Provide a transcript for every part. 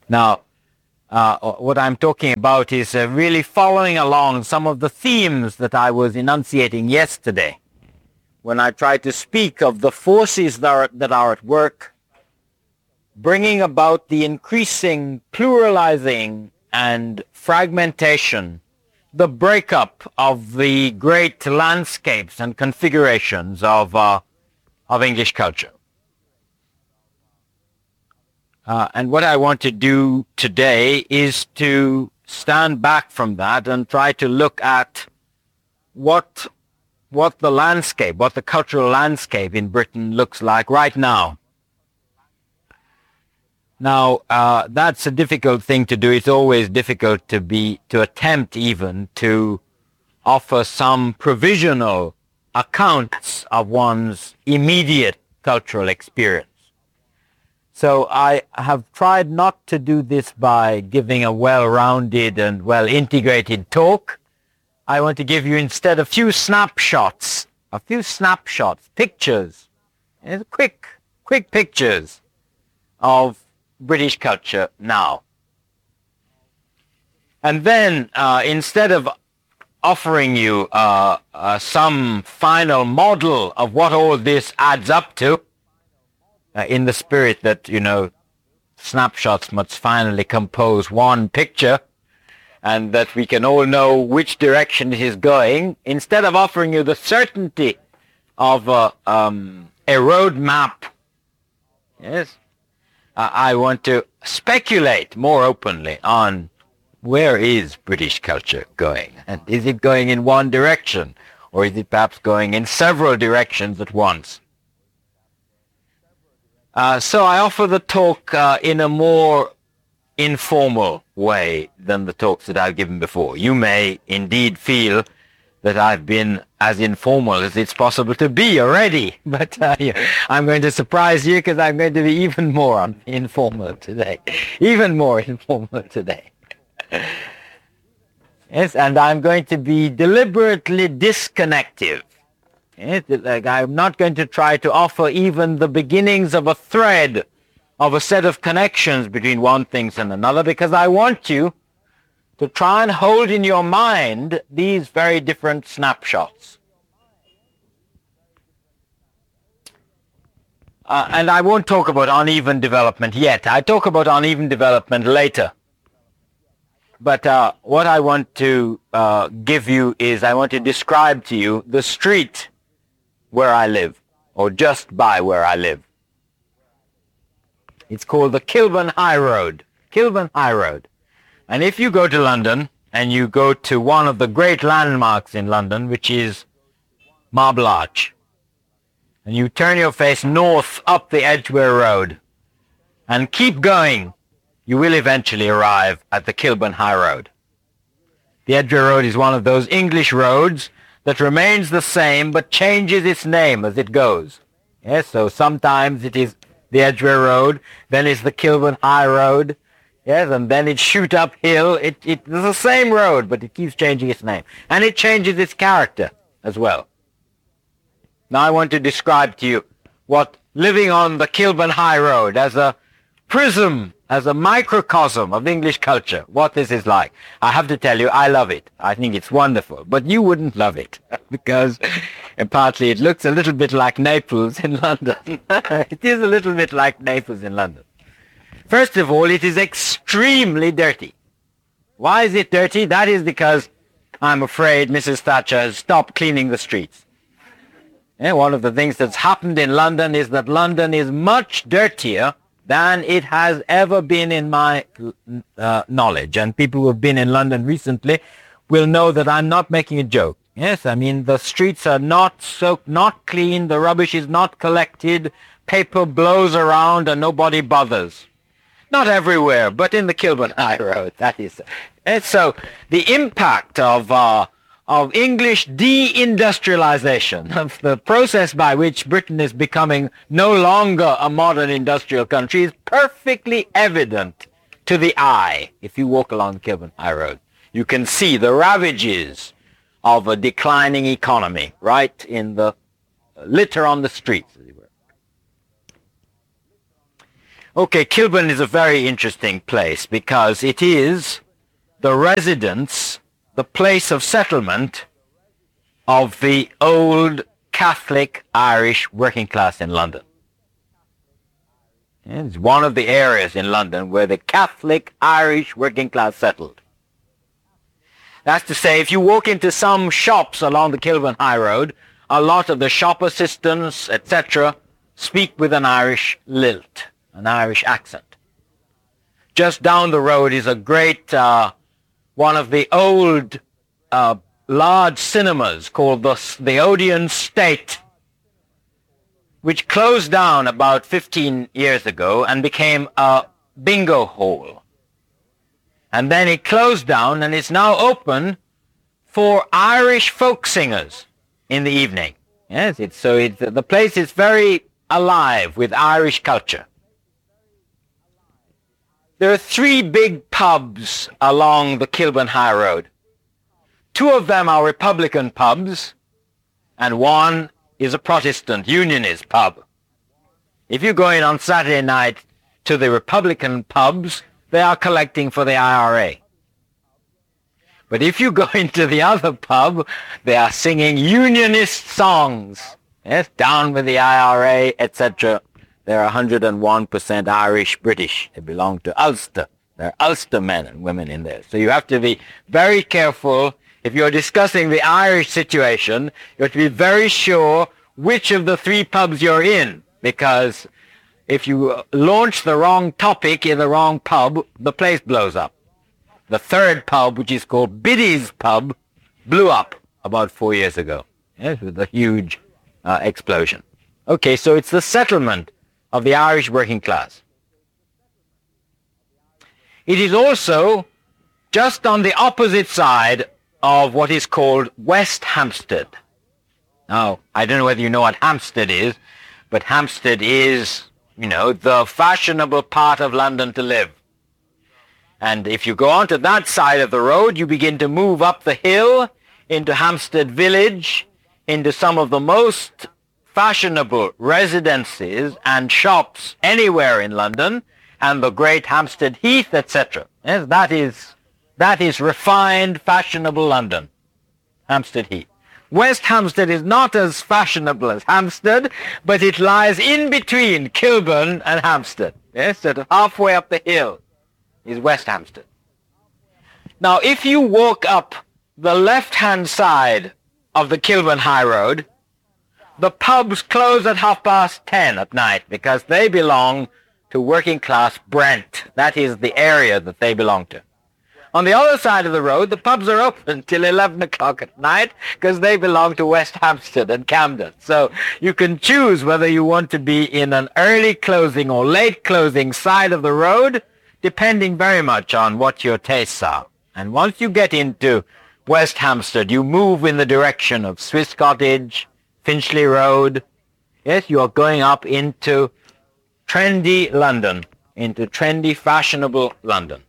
Now, what I'm talking about is really following along some of the themes that I was enunciating yesterday when I tried to speak of the forces that are at work, bringing about the increasing pluralizing and fragmentation, the breakup of the great landscapes and configurations of English culture. And what I want to do today is to stand back from that and try to look at what the landscape, what the cultural landscape in Britain looks like right now. Now, that's a difficult thing to do. It's always difficult to attempt even to offer some provisional accounts of one's immediate cultural experience. So I have tried not to do this by giving a well-rounded and well-integrated talk. I want to give you instead a few snapshots, pictures, quick pictures of British culture now. And then instead of offering you some final model of what all this adds up to, in the spirit that, snapshots must finally compose one picture and that we can all know which direction it is going, instead of offering you the certainty of a road map, yes, I want to speculate more openly on where is British culture going, and is it going in one direction, or is it perhaps going in several directions at once? So I offer the talk in a more informal way than the talks that I've given before. You may indeed feel that I've been as informal as it's possible to be already, but I'm going to surprise you because I'm going to be even more informal today. Yes, and I'm going to be deliberately disconnective. I'm not going to try to offer even the beginnings of a thread, of a set of connections between one thing and another, because I want you to try and hold in your mind these very different snapshots. And I won't talk about uneven development yet. I talk about uneven development later. But what I want to give you is I want to describe to you the street where I live, or just by where I live. It's called the Kilburn High Road. Kilburn High Road. And if you go to London, and you go to one of the great landmarks in London, which is Marble Arch, and you turn your face north up the Edgware Road, and keep going, you will eventually arrive at the Kilburn High Road. The Edgware Road is one of those English roads that remains the same but changes its name as it goes. Yes, so sometimes it is the Edgware Road, then it's the Kilburn High Road, yes, and then it shoot uphill. It's the same road, but it keeps changing its name. And it changes its character as well. Now I want to describe to you what living on the Kilburn High Road as a prism, as a microcosm of English culture, what this is like. I have to tell you, I love it. I think it's wonderful. But you wouldn't love it because partly it looks a little bit like Naples in London. It is a little bit like Naples in London. First of all, it is extremely dirty. Why is it dirty? That is because I'm afraid Mrs. Thatcher has stopped cleaning the streets. One of the things that's happened in London is that London is much dirtier than it has ever been in my knowledge. And people who have been in London recently will know that I'm not making a joke. Yes, I mean, the streets are not clean, the rubbish is not collected, paper blows around and nobody bothers. Not everywhere, but in the Kilburn High Road, that is. And so the impact of English de-industrialization, of the process by which Britain is becoming no longer a modern industrial country, is perfectly evident to the eye if you walk along the Kilburn High Road. You can see the ravages of a declining economy right in the litter on the streets, as it were. Okay, Kilburn is a very interesting place because it is the residence, the place of settlement of the old Catholic Irish working class in London. It's one of the areas in London where the Catholic Irish working class settled. That's to say, if you walk into some shops along the Kilburn High Road, a lot of the shop assistants, etc., speak with an Irish lilt, an Irish accent. Just down the road is a great, one of the old large cinemas called the Odeon State, which closed down about 15 years ago and became a bingo hall. And then it closed down and it's now open for Irish folk singers in the evening. Yes, the place is very alive with Irish culture. There are 3 big pubs along the Kilburn High Road. 2 of them are Republican pubs, and 1 is a Protestant Unionist pub. If you go in on Saturday night to the Republican pubs, they are collecting for the IRA. But if you go into the other pub, they are singing Unionist songs. Yes, down with the IRA, etc. They're 101% Irish British. They belong to Ulster. There are Ulster men and women in there. So you have to be very careful. If you're discussing the Irish situation, you have to be very sure which of the 3 pubs you're in, because if you launch the wrong topic in the wrong pub, the place blows up. The 3rd pub, which is called Biddy's Pub, blew up about 4 years ago. Yes, with a huge explosion. Okay, so it's the settlement of the Irish working class. It is also just on the opposite side of what is called West Hampstead. Now, I don't know whether you know what Hampstead is, but Hampstead is, the fashionable part of London to live. And if you go onto that side of the road, you begin to move up the hill into Hampstead Village, into some of the most fashionable residences and shops anywhere in London, and the great Hampstead Heath, etc. Yes, that is refined, fashionable London, Hampstead Heath. West Hampstead is not as fashionable as Hampstead, but it lies in between Kilburn and Hampstead. Yes, sort of halfway up the hill is West Hampstead. Now, if you walk up the left-hand side of the Kilburn High Road, the pubs close at 10:30 at night because they belong to working-class Brent. That is the area that they belong to. On the other side of the road, the pubs are open till 11 o'clock at night because they belong to West Hampstead and Camden. So you can choose whether you want to be in an early closing or late closing side of the road, depending very much on what your tastes are. And once you get into West Hampstead, you move in the direction of Swiss Cottage, Finchley Road. Yes, you are going up into trendy London, into trendy, fashionable London.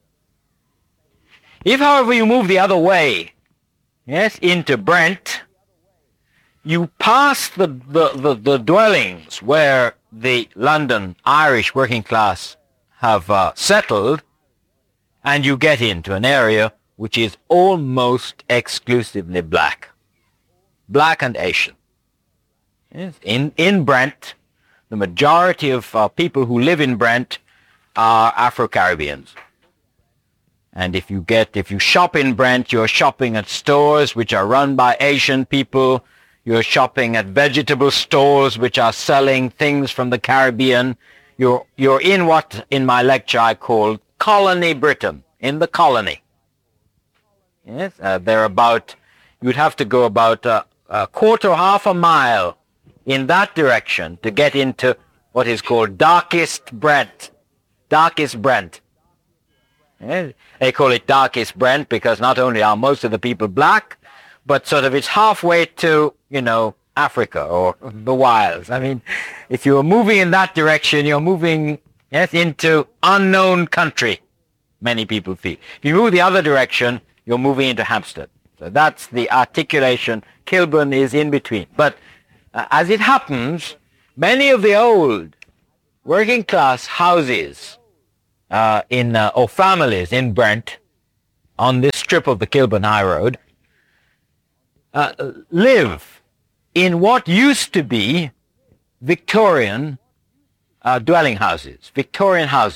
If, however, you move the other way, yes, into Brent, you pass the dwellings where the London Irish working class have settled, and you get into an area which is almost exclusively black and Asian. Yes. In Brent, the majority of people who live in Brent are Afro-Caribbeans. And if you shop in Brent, you're shopping at stores which are run by Asian people. You're shopping at vegetable stores which are selling things from the Caribbean. You're in what in my lecture I call colony Britain, in the colony. Yes, you'd have to go about a quarter or half a mile in that direction to get into what is called darkest Brent. Yes. They call it darkest Brent because not only are most of the people black, but sort of it's halfway to, Africa or the wilds. I mean, if you're moving in that direction, you're moving, yes, into unknown country, many people feel. If you move the other direction, you're moving into Hampstead. So that's the articulation. Kilburn is in between. But as it happens, many of the old working class houses or families in Brent on this strip of the Kilburn High Road live in what used to be Victorian dwelling houses, Victorian houses.